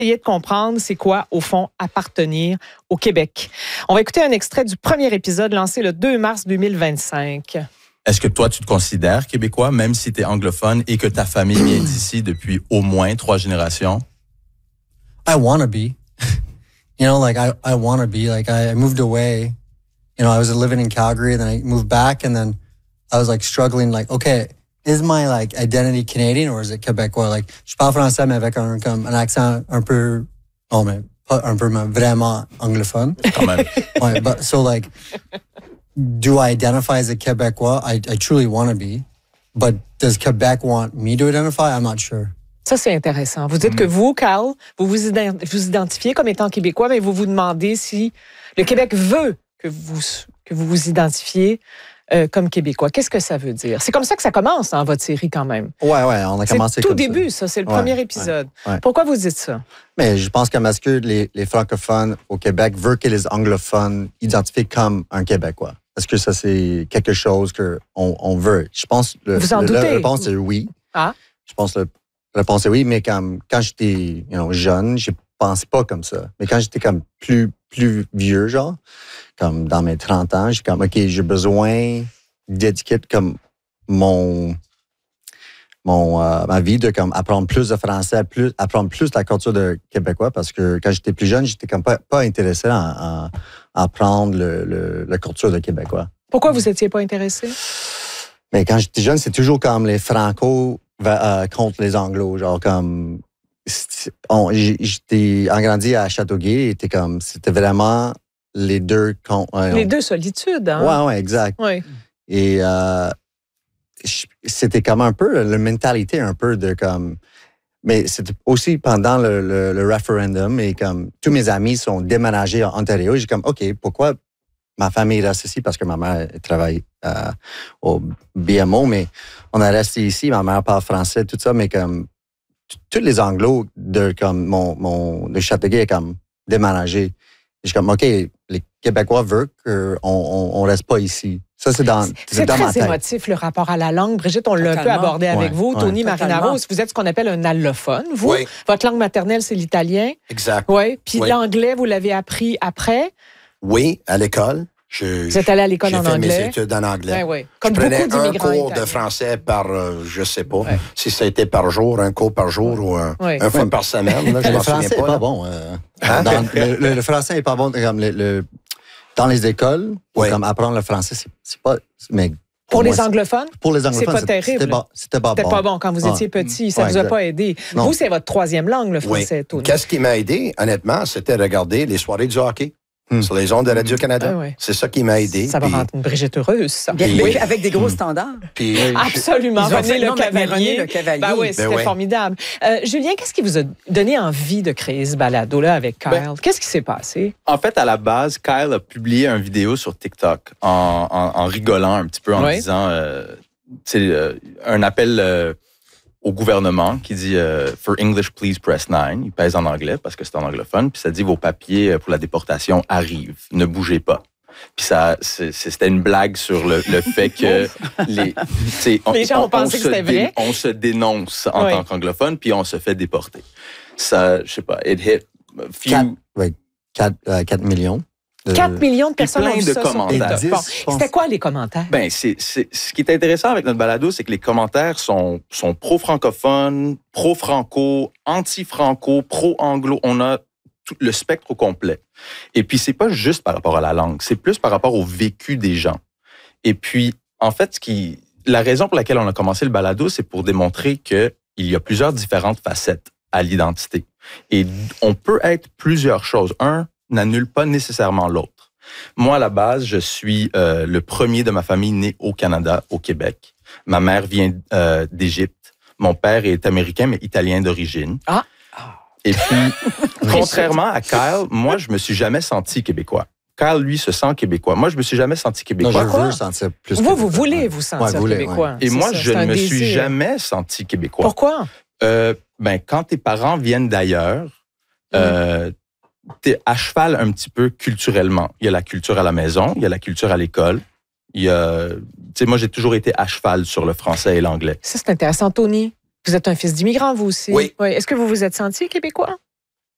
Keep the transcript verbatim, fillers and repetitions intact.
essayer de comprendre c'est quoi, au fond, appartenir au Québec. On va écouter un extrait du premier épisode lancé le deux mars deux mille vingt-cinq. Est-ce que toi, tu te considères québécois, même si tu es anglophone et que ta famille vient d'ici depuis au moins trois générations? I want to be. You know, like, I, I want to be. Like, I moved away. You know, I was living in Calgary, then I moved back, and then I was, like, struggling, like, okay, is my, like, identity Canadian or is it Québécois? Like, je parle français, mais avec un, comme, un accent un peu, oh, mais pas un peu, mais vraiment anglophone. Quand même. Ouais, but, so, like, do I identify as a Québécois? I, I truly want to be. But does Quebec want me to identify? I'm not sure. Ça, c'est intéressant. Vous dites mmh. que vous, Carl, vous vous, ident- vous identifiez comme étant québécois, mais vous vous demandez si le Québec veut que vous que vous, vous identifiez euh, comme québécois. Qu'est-ce que ça veut dire? C'est comme ça que ça commence dans votre série quand même. Ouais, ouais, on a commencé c'est tout comme début, ça. ça. C'est le ouais, premier épisode. Ouais, ouais. Pourquoi vous dites ça? Mais je pense que parce que les, les francophones au Québec veulent que les anglophones identifient comme un Québécois. Est-ce que ça, c'est quelque chose qu'on on veut? Je pense que vous en le, doutez? la réponse est oui. Ah? Je pense que la réponse est oui, mais comme, quand j'étais you know, jeune, je pensais pas comme ça. Mais quand j'étais comme plus, plus vieux, genre, comme dans mes trente ans, j'ai comme, OK, j'ai besoin d'étiquette comme mon, mon, euh, ma vie de comme apprendre plus de français, plus, apprendre plus la culture de québécois parce que quand j'étais plus jeune, j'étais comme pas, pas intéressé à, à, à apprendre le, le, la culture de québécois. Pourquoi vous étiez pas intéressé? Mais quand j'étais jeune, c'est toujours comme les Franco euh, contre les Anglos, genre comme on, j'étais grandi à Châteauguay, et comme c'était vraiment les deux contre euh, les deux solitudes, hein? Ouais, ouais, exact. Ouais. Et euh, c'était comme un peu la mentalité un peu de comme, mais c'était aussi pendant le, le, le référendum et comme tous mes amis sont déménagés en Ontario, j'ai comme ok, pourquoi ma famille reste ici parce que ma mère travaille euh, au B M O, mais on a resté ici, ma mère parle français, tout ça, mais comme tous les Anglos de comme mon mon de Châteauguay comme déménagé. Je suis comme ok, les Québécois veulent qu'on on, on reste pas ici. Ça, c'est dans, c'est, c'est dans très ma tête. émotif, le rapport à la langue. Brigitte, on l'a un peu abordé ouais, avec vous. ouais. Tony Marinaro, vous êtes ce qu'on appelle un allophone. Vous, oui. Votre langue maternelle, c'est l'italien. Exact. Oui. Puis oui. l'anglais, vous l'avez appris après? Oui, à l'école. Je, vous êtes allé à l'école en anglais? J'ai fait mes études en anglais. Oui, oui. Comme je prenais beaucoup d'immigrants un cours italiens. de français par, euh, je sais pas, ouais. si ça a été par jour, un cours par jour ou un, oui. un fois oui. par semaine. Là, je le m'en français souviens n'est pas. pas bon. Euh, hein? dans, le, le, le français n'est pas bon. Comme le, le, dans les écoles, oui. comme apprendre le français, c'est, c'est pas... Mais pour, pour les moi, anglophones? Pour les anglophones, c'est pas terrible. C'était pas, c'était pas c'était bon. pas bon quand vous étiez ah. petit. Ça ouais, vous a exact. pas aidé. Non. Vous, c'est votre troisième langue, le français, oui. Tony. Qu'est-ce qui m'a aidé, honnêtement, c'était regarder les soirées du hockey. Hmm. Sur les ondes de Radio-Canada. Ah ouais. C'est ça qui m'a aidé. Ça va puis... rendre une Brigitte heureuse, ça. Puis, oui, avec des gros standards. Puis, absolument. René, René, le le cavalier. René le Cavalier. Ben oui, c'était ben ouais. formidable. Euh, Julien, qu'est-ce qui vous a donné envie de créer ce balado-là avec Kyle? Ben, qu'est-ce qui s'est passé? En fait, à la base, Kyle a publié une vidéo sur TikTok en, en, en rigolant un petit peu, en oui. disant euh, euh, un appel euh, au gouvernement qui dit euh, « For English, please press nine ». Il pèse en anglais parce que c'est en anglophone. Puis ça dit « Vos papiers pour la déportation arrivent. Ne bougez pas ». Puis ça, c'est, c'était une blague sur le, le fait que les, on, les gens ont on, pensé on que c'était dé, vrai. On se dénonce en oui. tant qu'anglophone, puis on se fait déporter. Ça, je sais pas, it hit few... quatre millions. De... quatre millions de personnes plein ont vu de ça commentaires. Sur bon, c'était quoi les commentaires? Ben, c'est, c'est, ce qui est intéressant avec notre balado, c'est que les commentaires sont, sont pro-francophones, pro-franco, anti-franco, pro-anglo. On a tout le spectre au complet. Et puis, c'est pas juste par rapport à la langue, c'est plus par rapport au vécu des gens. Et puis, en fait, ce qui, la raison pour laquelle on a commencé le balado, c'est pour démontrer qu'il y a plusieurs différentes facettes à l'identité. Et on peut être plusieurs choses. Un n'annule pas nécessairement l'autre. Moi, à la base, je suis euh, le premier de ma famille né au Canada, au Québec. Ma mère vient euh, d'Égypte. Mon père est américain, mais italien d'origine. Ah! Et puis, contrairement à Kyle, moi, je me suis jamais senti québécois. Kyle, lui, se sent québécois. Moi, je me suis jamais senti québécois. Non, je veux sentir plus Vous, québécois. vous voulez vous sentir ouais, voulez, québécois. Ouais. Et c'est moi, ça, je ne me désir. suis jamais senti québécois. Pourquoi? Euh, ben, quand tes parents viennent d'ailleurs, mmh. euh, t'es à cheval un petit peu culturellement. Il y a la culture à la maison, il y a la culture à l'école. Il y a, tu sais, moi, j'ai toujours été à cheval sur le français et l'anglais. Ça, c'est intéressant. Tony, vous êtes un fils d'immigrant, vous aussi. Oui. oui. Est-ce que vous vous êtes senti québécois?